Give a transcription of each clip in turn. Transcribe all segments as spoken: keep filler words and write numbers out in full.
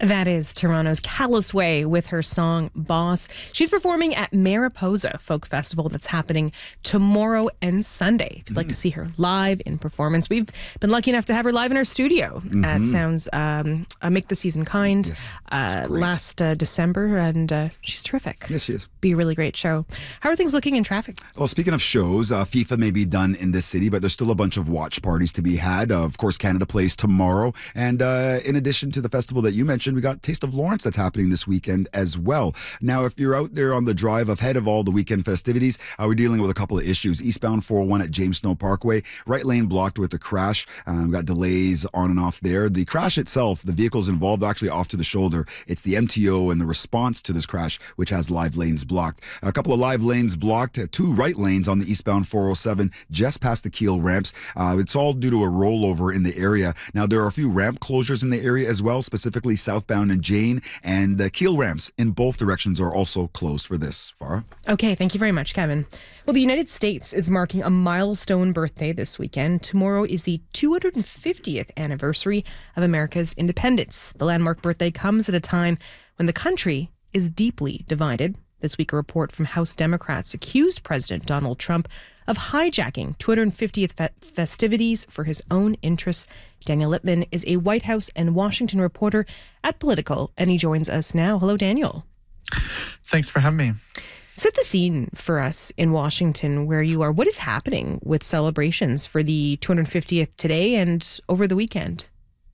That is Toronto's Callous Way with her song Boss. She's performing at Mariposa Folk Festival that's happening tomorrow and Sunday. If you'd like to see her live in performance, we've been lucky enough to have her live in our studio mm-hmm. at Sounds um, uh, Make the Season Kind yes, uh, last uh, December, and uh, she's terrific. Yes, she is. Be a really great show. How are things looking in traffic? Well, speaking of shows, uh, FIFA may be done in this city, but there's still a bunch of watch parties to be had. Uh, of course, Canada plays tomorrow, and uh, in addition to the festival that you mentioned, we got Taste of Lawrence that's happening this weekend as well. Now, if you're out there on the drive ahead of all the weekend festivities, uh, we're dealing with a couple of issues. Eastbound four oh one at James Snow Parkway, right lane blocked with a crash. Um, we've got delays on and off there. The crash itself, the vehicles involved are actually off to the shoulder. It's the M T O and the response to this crash, which has live lanes blocked. A couple of live lanes blocked, two right lanes on the eastbound four oh seven, just past the Keel ramps. Uh, it's all due to a rollover in the area. Now, there are a few ramp closures in the area as well, specifically southbound and Jane, and the Keel ramps in both directions are also closed for this. Farah? Okay, thank you very much, Kevin. Well, the United States is marking a milestone birthday this weekend. Tomorrow is the two hundred fiftieth anniversary of America's independence. The landmark birthday comes at a time when the country is deeply divided. This week, a report from House Democrats accused President Donald Trump of hijacking two hundred fiftieth fe- festivities for his own interests. Daniel Lippman is a White House and Washington reporter at Political, and he joins us now. Hello, Daniel. Thanks for having me. Set the scene for us in Washington, where you are. What is happening with celebrations for the two hundred fiftieth today and over the weekend?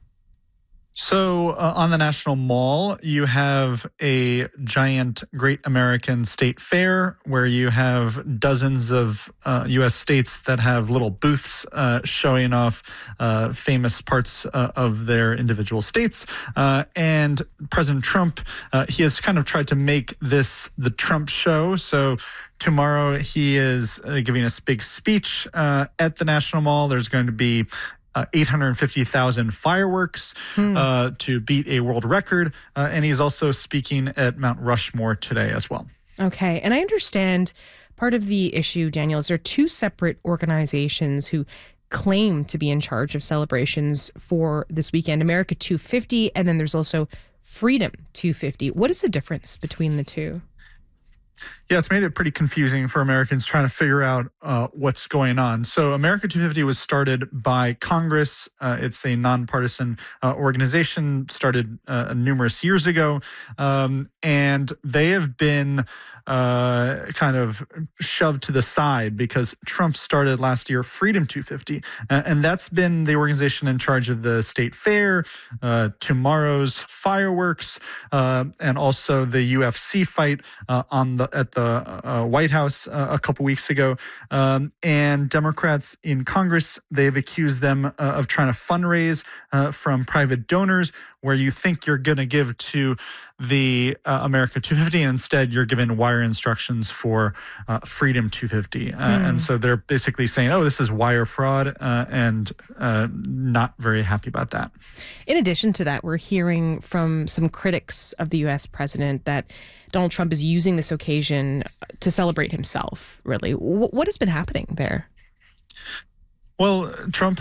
So uh, on the National Mall, you have a giant Great American State Fair where you have dozens of uh, U S states that have little booths uh, showing off uh, famous parts uh, of their individual states. Uh, and President Trump, uh, he has kind of tried to make this the Trump show. So tomorrow he is uh, giving a big speech uh, at the National Mall. There's going to be Uh, eight hundred fifty thousand fireworks hmm. uh, to beat a world record. Uh, and he's also speaking at Mount Rushmore today as well. Okay. And I understand part of the issue, Daniel, is there are two separate organizations who claim to be in charge of celebrations for this weekend, America two fifty, and then there's also Freedom two fifty. What is the difference between the two? Yeah, it's made it pretty confusing for Americans trying to figure out uh, what's going on. So America two fifty was started by Congress. Uh, it's a nonpartisan uh, organization started uh, numerous years ago. Um, and they have been uh, kind of shoved to the side because Trump started last year Freedom two fifty. Uh, and that's been the organization in charge of the state fair, uh, tomorrow's fireworks, uh, and also the U F C fight uh, on the at the uh, White House uh, a couple weeks ago. Um, and Democrats in Congress, they've accused them uh, of trying to fundraise uh, from private donors, where you think you're going to give to the uh, America two fifty, and instead you're given wire instructions for uh, Freedom two fifty. Uh, hmm. And so they're basically saying, oh, this is wire fraud, uh, and uh, not very happy about that. In addition to that, we're hearing from some critics of the U S president that Donald Trump is using this occasion to celebrate himself, really. W- what has been happening there? Well, Trump